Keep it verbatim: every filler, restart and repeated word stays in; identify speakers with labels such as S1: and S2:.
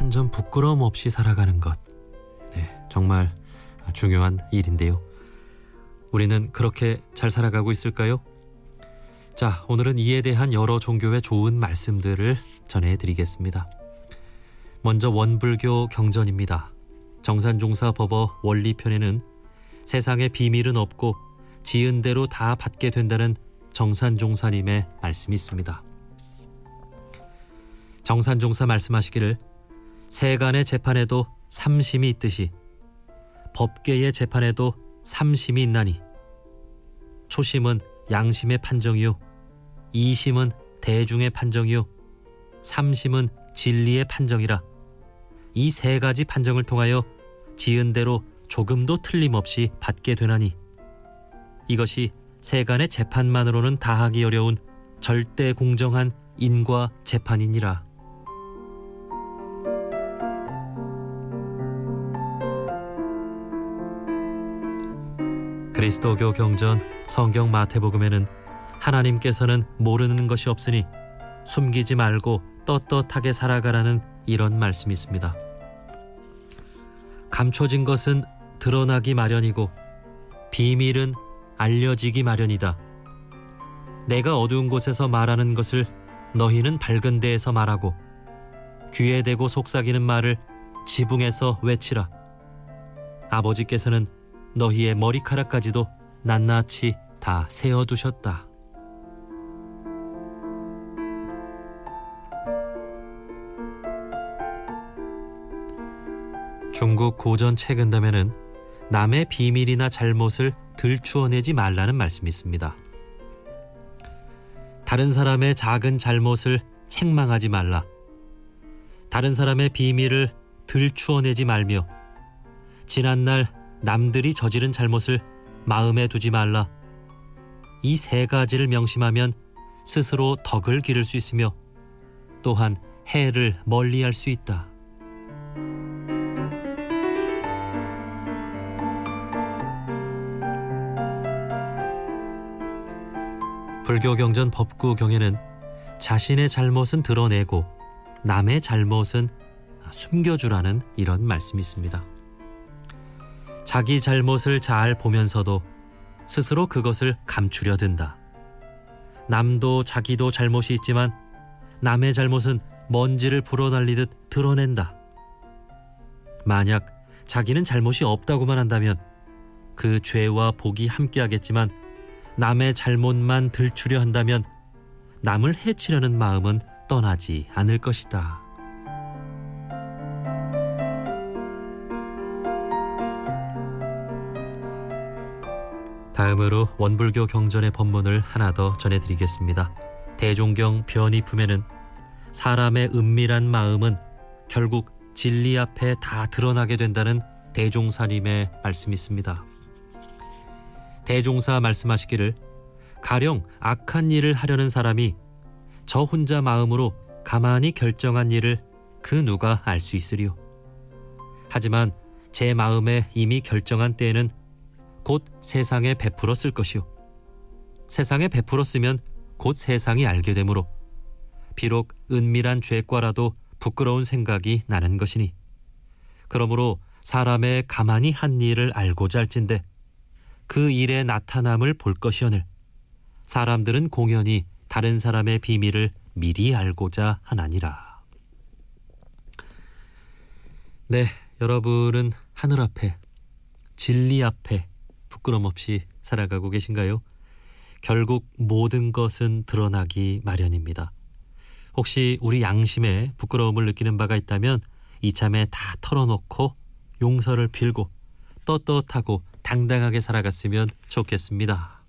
S1: 한 점 부끄러움 없이 살아가는 것, 네, 정말 중요한 일인데요. 우리는 그렇게 잘 살아가고 있을까요? 자, 오늘은 이에 대한 여러 종교의 좋은 말씀들을 전해드리겠습니다. 먼저 원불교 경전입니다. 정산종사 법어 원리편에는 세상에 비밀은 없고 지은 대로 다 받게 된다는 정산종사님의 말씀이 있습니다. 정산종사 말씀하시기를 세간의 재판에도 삼심이 있듯이 법계의 재판에도 삼심이 있나니 초심은 양심의 판정이요, 이심은 대중의 판정이요, 삼심은 진리의 판정이라. 이 세 가지 판정을 통하여 지은 대로 조금도 틀림없이 받게 되나니 이것이 세간의 재판만으로는 다하기 어려운 절대 공정한 인과 재판이니라. 그리스도교 경전 성경 마태복음에는 하나님께서는 모르는 것이 없으니 숨기지 말고 떳떳하게 살아가라는 이런 말씀이 있습니다. 감춰진 것은 드러나기 마련이고 비밀은 알려지기 마련이다. 내가 어두운 곳에서 말하는 것을 너희는 밝은 데에서 말하고 귀에 대고 속삭이는 말을 지붕에서 외치라. 아버지께서는 너희의 머리카락까지도 낱낱이 다 세어두셨다. 중국 고전 책은담에는 남의 비밀이나 잘못을 들추어내지 말라는 말씀이 있습니다. 다른 사람의 작은 잘못을 책망하지 말라. 다른 사람의 비밀을 들추어내지 말며 지난날 남들이 저지른 잘못을 마음에 두지 말라. 이 세 가지를 명심하면 스스로 덕을 기를 수 있으며 또한 해를 멀리할 수 있다. 불교 경전 법구경에는 자신의 잘못은 드러내고 남의 잘못은 숨겨주라는 이런 말씀이 있습니다. 자기 잘못을 잘 보면서도 스스로 그것을 감추려 든다. 남도 자기도 잘못이 있지만 남의 잘못은 먼지를 불어날리듯 드러낸다. 만약 자기는 잘못이 없다고만 한다면 그 죄와 복이 함께하겠지만 남의 잘못만 들추려 한다면 남을 해치려는 마음은 떠나지 않을 것이다. 다음으로 원불교 경전의 법문을 하나 더 전해드리겠습니다. 대종경 변이품에는 사람의 은밀한 마음은 결국 진리 앞에 다 드러나게 된다는 대종사님의 말씀이 있습니다. 대종사 말씀하시기를 가령 악한 일을 하려는 사람이 저 혼자 마음으로 가만히 결정한 일을 그 누가 알 수 있으리요. 하지만 제 마음에 이미 결정한 때에는 곧 세상에 베풀었을 것이요. 세상에 베풀었으면 곧 세상이 알게 되므로 비록 은밀한 죄과라도 부끄러운 생각이 나는 것이니 그러므로 사람의 가만히 한 일을 알고자 할진대 그 일의 나타남을 볼 것이오늘 사람들은 공연히 다른 사람의 비밀을 미리 알고자 하나니라. 네, 여러분은 하늘 앞에 진리 앞에 부끄럼 없이 살아가고 계신가요? 결국 모든 것은 드러나기 마련입니다. 혹시 우리 양심에 부끄러움을 느끼는 바가 있다면 이참에 다 털어놓고 용서를 빌고 떳떳하고 당당하게 살아갔으면 좋겠습니다.